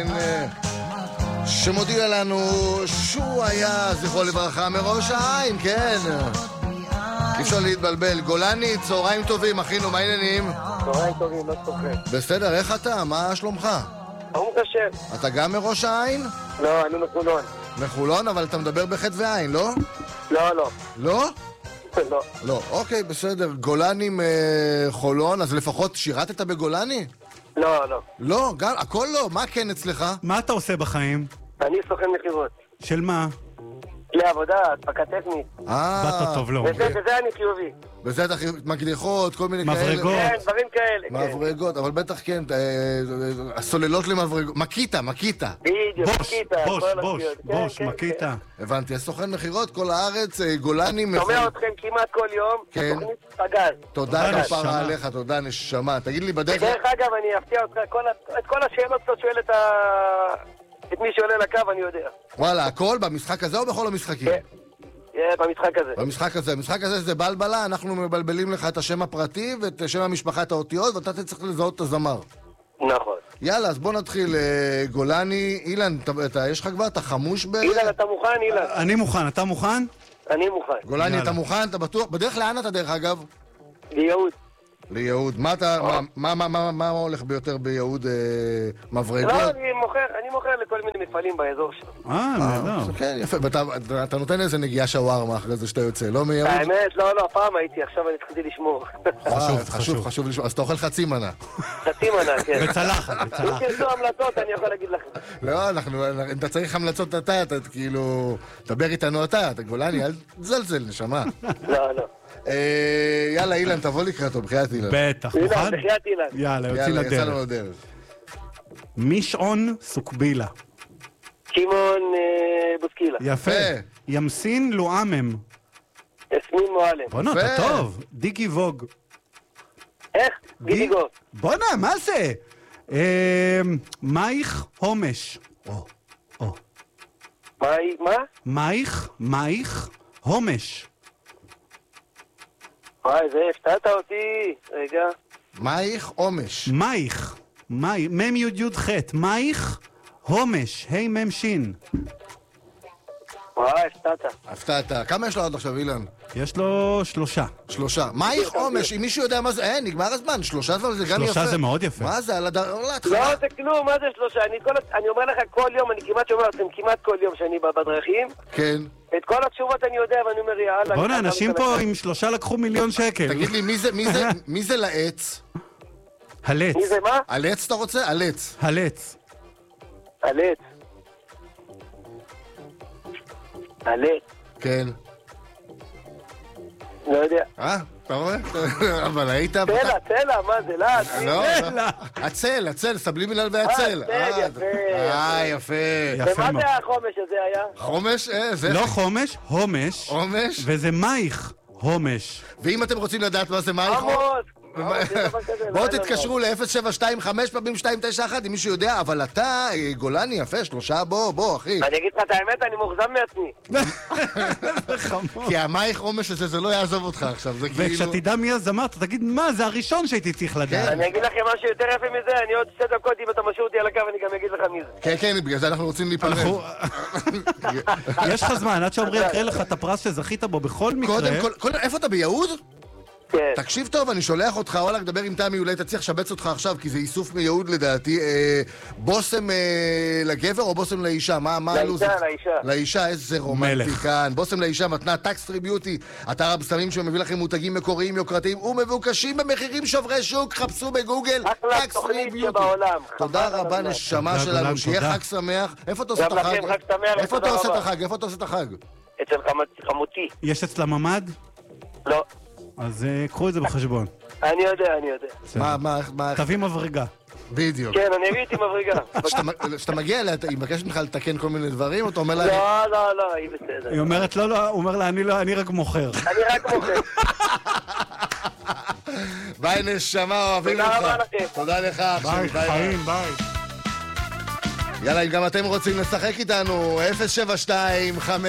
שמודיע לנו שהוא היה, זכרו לברכה, מראש העין, כן. אי אפשר להתבלבל. גולני, צהריים טובים, אחינו, מה העניינים? צהריים טובים, לא צוחק. בסדר, איך אתה? מה שלומך? ברוך השם. אתה גם מראש העין? לא, אני מחולון. מחולון, אבל אתה מדבר בחטא ועין, לא? לא, לא. לא? לא. לא, אוקיי, בסדר. גולני מחולון, אז לפחות שירתת בגולני? לא, לא. לא, גם, הכל לא. מה כן אצלך? מה אתה עושה בחיים? אני סוכן מכירות. של מה? לעבודה, אספקה טכנית. באת טוב לא. בזה אני חיובי. בזה אתה מקדיחות, כל מיני מברגות. כן, דברים כאלה. מברגות, אבל בטח כן, הסוללות למברגות. מקיטה. בדיוק, מקיטה. בוש, מקיטה. הבנתי, הסוכן מחירות, כל הארץ, גולני שומע אתכם כמעט כל יום, כן. תוכנית פגז. תודה כפרה עליך, תודה נשמה. תגיד לי בדרך... דרך אגב, אני אפתיע אותך, את כל השאלות שאתה שואל את מי שעולה לקו, אני יודע. וואלה, הכל במשחק הזה או בכל המשחקים? כן, במשחק הזה. במשחק הזה זה בלבלה, אנחנו מבלבלים לך את השם הפרטי ואת שם המשפחה, את האותיות, ואתה צריך לזהות את הזמר. נכון. יאללה, אז בוא נתחיל. גולני, אילן, יש לך כבר? אתה חמוש אילן, אתה מוכן, אילן? אני מוכן, אתה מוכן? אני מוכן. גולני, אתה מוכן? אתה בטוח? בדרך לאן אתה דרך אגב? ליהוד. ליהוד. מה הולך ביותר ביהוד? מברגות? לא, אני מוכר לכל מיני מפעלים באזור שם. נהדר. כן, יפה. ואתה נותן איזה נגיעה שווארמה אחרי זה שאתה יוצא, לא מיהוד? האמת, לא, פעם הייתי, עכשיו אני התחלתי לשמור. חשוב לשמור. אז אתה אוכל חצי מנה. חצי מנה, כן. בצלחת. אם תרצו המלצות, אני יכול להגיד לכם. לא, אם אתה צריך המלצות אתה כאילו... דבר איתנו אתה גולני, אל תזלזל, נשמה. לא. יאללה, אילן, תבוא לקראתו, בחיית אילן. בטח, אילן, מוכן? בחיית אילן. יאללה, יוצאים לדרך. מישעון סוקבילה. שמעון בוסקילה. יפה. ימסין לועמם. יסמין מועלם. בוא'נה, אתה טוב. דיגי ווג. איך? גידי גוב. בוא'נה, מה זה? מייך הומש. מה? מייך הומש. וואי, זה הפתעת אותי. רגע. מייך עומש. מייך. מם יוד יוד חט. מייך הומש. היי מם שין. וואי, הפתעת. כמה יש לו עד עכשיו, אילן? יש לו 3. 3. מייך עומש, אם מישהו יודע מה זה... נגמר הזמן. 3 זה גם יפה. 3 זה מאוד יפה. מה זה? לא, זה כלום. מה זה 3? אני אומר לך כל יום, אני כמעט שומע אתכם כמעט כל יום שאני בדרכים. כן. את כל התשובות אני יודע, ואני אומר, יאללה... בוא'נה, אנשים פה עם 3 לקחו $1,000,000. תגיד לי, מי זה לעץ? הלץ. מי זה מה? הלץ אתה רוצה? הלץ. הלץ. כן. לא יודע. אתה רואה? אבל היית... צלע, מה זה? לא. הצל, סבלי מילל והצל. יפה. יפה. ומה זה החומש הזה היה? חומש? לא חומש, הומש. חומש? וזה מייך הומש. ואם אתם רוצים לדעת מה זה מייך... בואו תתקשרו ל-0725 פעמים 291 אם מישהו יודע, אבל אתה, גולני, יפה, 3, בוא, אחי. אני אגיד לך את האמת, אני מוחזם מעצמי. כי המייך עומש הזה, זה לא יעזוב אותך עכשיו, זה כאילו... וכשתדע מי הזמר, אתה תגיד, מה, זה הראשון שהייתי צריך לדעת. אני אגיד לכם משהו יותר יפה מזה, אני עוד 2 דקות, אם אתה משאיר אותי על הקו, אני גם אגיד לך מי זה. כן, בגלל זה אנחנו רוצים להיפרד. יש לך זמן, עד שעומרי יקרא לך את הפרס שזכית בו בכל מקרה. קודם, איפה אתה ביהוד? כן. תקשיב טוב, אני שולח אותך, וואלה, לדבר עם תמי, אולי תצליח לשבץ אותך עכשיו, כי זה איסוף מיהוד לדעתי. בוסם לגבר או בוסם לאישה? מה הלו"ז? לאישה, איזה רומנטיקן. בוסם לאישה מתנה טקס טריביוטי, אתר הבשמים שמביא לכם מותגים מקוריים, יוקרתיים ומבוקשים במחירים שוברי שוק. חפשו בגוגל טקס טריביוטי. תודה רבה, נשמה שלנו, שיהיה חג שמח. איפה אתה עושה את החג? איפה אתה עושה את החג? אצל חמותי. יש אצלה ממד? לא. אז קחו את זה בחשבון. אני יודע. מה? תביא מברגה. בדיוק. כן, אני הביא איתי מבריגה. כשאתה מגיע אליה, היא מבקשת ממך לתקן כל מיני דברים, או אתה אומר לה... לא, היא בסדר. היא אומרת, לא, הוא אומר לה, אני רק מוכר. אני רק מוכר. ביי נשמה, אוהבים אותך. תודה רבה לכם. תודה לך. ביי, חיים, ביי. יאללה, אם גם אתם רוצים לשחק איתנו, 072 5